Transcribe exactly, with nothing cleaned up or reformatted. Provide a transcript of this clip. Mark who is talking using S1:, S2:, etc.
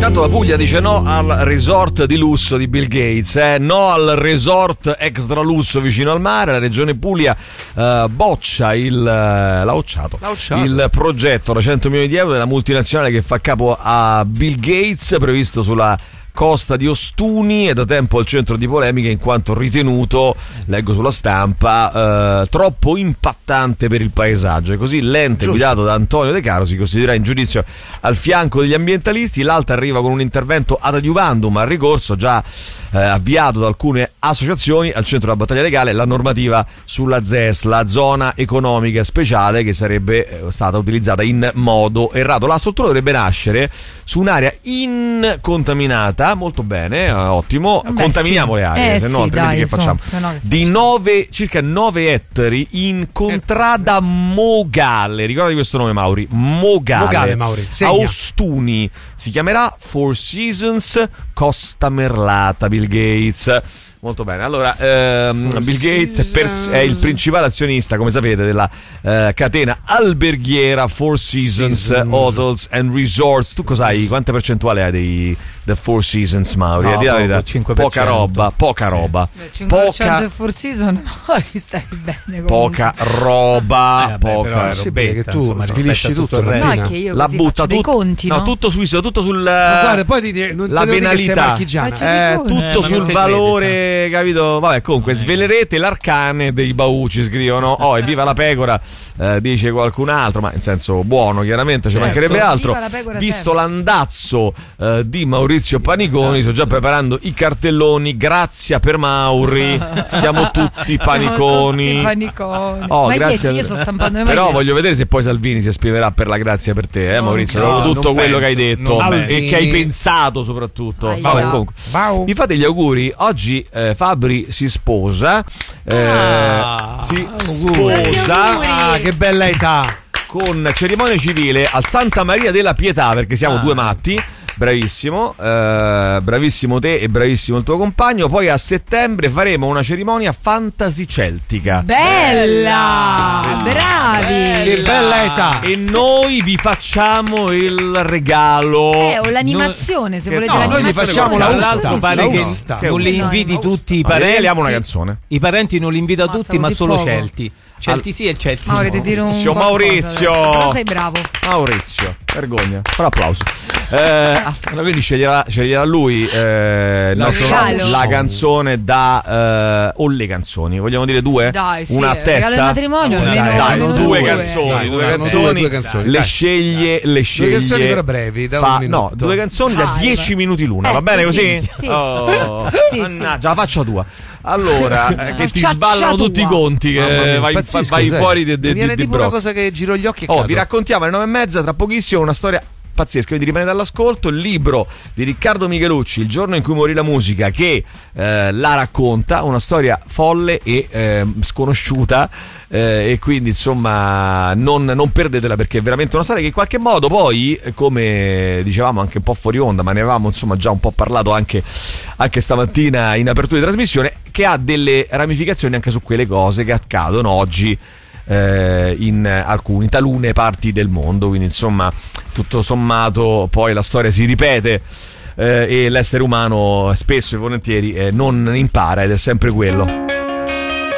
S1: Intanto la Puglia dice no al resort di lusso di Bill Gates, eh? No al resort extra lusso vicino al mare. La regione Puglia eh, boccia il l'ha bocciato, l'ha bocciato il progetto da cento milioni di euro della multinazionale che fa capo a Bill Gates, previsto sulla costa di Ostuni. È da tempo al centro di polemiche in quanto ritenuto, leggo sulla stampa, eh, troppo impattante per il paesaggio, e così l'ente Giusto. guidato da Antonio De Caro si costituirà in giudizio al fianco degli ambientalisti. L'Alta arriva con un intervento ad adiuvandum al ricorso già eh, avviato da alcune associazioni. Al centro della battaglia legale la normativa sulla Z E S, la zona economica speciale, che sarebbe stata utilizzata in modo errato. La struttura dovrebbe nascere su un'area incontaminata, molto bene, eh, ottimo. Beh, Contaminiamo sì. le aree, eh, se no sì, altrimenti dai, che facciamo? So, no, che di nove, circa nove ettari in contrada Mogale. Ricordi questo nome, Mauri? Mogale,
S2: Mogale Mauri.
S1: A Ostuni. Si chiamerà Four Seasons Costa Merlata. Bill Gates. Molto bene. Allora, ehm, Bill Gates è, pers- è il principale azionista, come sapete, della eh, catena alberghiera Four Seasons, Seasons Hotels and Resorts. Tu cos'hai? Quante percentuali hai dei The Four Seasons, Mauri?
S2: No, poco, cinque per cento.
S1: Poca roba, poca sì. roba.
S3: Beh, cinque per cento poca... Four Seasons, no, stai bene. Comunque.
S1: Poca roba, eh, poca roba.
S2: Sì, perché tu
S1: insomma,
S2: sfilisci tutto il
S3: resto. No, è che io
S1: la butta
S3: dei
S1: tut-
S3: conti, no?
S1: no, tutto su tutto sul
S2: ma guarda, poi ti, non
S1: la penalità,
S2: eh,
S1: tutto
S2: eh,
S1: sul valore, credi, capito? Vabbè, comunque svelerete l'arcane dei Bauci, scrivono. Oh, evviva la pecora, eh, dice qualcun altro, ma in senso buono, chiaramente, ci certo. mancherebbe altro. Visto sempre. l'andazzo eh, di Maurizio Paniconi, sto già preparando i cartelloni. Grazia per Mauri, siamo tutti paniconi.
S3: Siamo tutti paniconi.
S1: Oh,
S3: ma
S1: grazie.
S3: Io sto stampando le
S1: Però
S3: magliette.
S1: voglio vedere se poi Salvini si esprimerà per la grazia per te, eh,
S3: no,
S1: Maurizio.
S3: no,
S1: tutto quello penso, che hai detto e che hai pensato soprattutto. Vabbè, comunque, mi fate gli auguri. Oggi eh, Fabri si sposa. Eh,
S2: ah,
S1: si sposa.
S2: Ah, che bella età.
S1: Con cerimonia civile al Santa Maria della Pietà, perché siamo ah. due matti. Bravissimo, eh, bravissimo te e bravissimo il tuo compagno. Poi a settembre faremo una cerimonia fantasy celtica.
S3: Bella, bella. Bravi,
S2: bella. Che bella età.
S1: E noi vi facciamo il regalo.
S3: Eh, o l'animazione, no, se volete.
S2: No,
S3: l'animazione.
S2: noi vi facciamo la usta.
S4: Pare
S2: la
S4: che,
S2: usta.
S4: che non li inviti
S3: no,
S4: tutti i
S1: parenti.
S4: parenti.
S1: Regaliamo una canzone.
S4: I parenti non li invita
S3: Mazza,
S4: tutti, ma solo
S3: poco.
S4: Celti. Celti sì e Celti no.
S3: Maurizio,
S1: Maurizio.
S3: Però sei bravo.
S1: Maurizio, vergogna. Però applauso. Eh, quindi sceglierà, sceglierà lui eh, il nostro, la canzone da eh, o le canzoni, vogliamo dire due?
S3: Dai, sì,
S1: una a testa.
S3: Il matrimonio,
S1: oh,
S3: almeno,
S1: dai, dai,
S3: almeno
S1: due,
S3: due
S1: canzoni,
S2: dai,
S1: due,
S2: dai,
S1: canzoni,
S2: due canzoni,
S1: le
S2: dai,
S1: sceglie,
S2: dai.
S1: le sceglie.
S2: Due canzoni però brevi, da
S1: fa,
S2: un minuto.
S1: no, due canzoni dai, da dieci minuti l'una,
S3: eh,
S1: va bene
S3: sì,
S1: così?
S3: Sì.
S1: Oh,
S3: sì,
S1: mannaggia,
S3: sì.
S1: la faccia tua. Allora, eh, che ti
S3: Ciaccia
S1: sballano
S3: tua.
S1: tutti i conti, che
S2: mia,
S1: vai,
S2: pazzesco,
S1: vai
S2: sai.
S1: fuori di, di,
S2: viene
S1: di,
S2: tipo
S1: di
S2: una cosa che giro gli occhi e
S1: oh,
S2: cado.
S1: vi raccontiamo alle nove e mezza tra pochissimo una storia pazzesca, quindi rimanete all'ascolto. Il libro di Riccardo Michelucci, Il giorno in cui morì la musica, che eh, la racconta, una storia folle e eh, sconosciuta, eh, e quindi insomma non, non perdetela, perché è veramente una storia che in qualche modo poi, come dicevamo anche un po' fuori onda, ma ne avevamo insomma già un po' parlato anche, anche stamattina in apertura di trasmissione, che ha delle ramificazioni anche su quelle cose che accadono oggi in alcune talune parti del mondo. Quindi insomma tutto sommato poi la storia si ripete eh, e l'essere umano spesso e volentieri eh, non impara, ed è sempre quello.